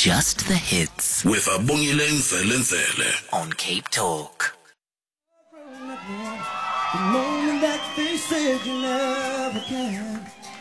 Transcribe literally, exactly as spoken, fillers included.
Just the hits with Abongile Nzele on Cape Talk. The moment that they said you never can.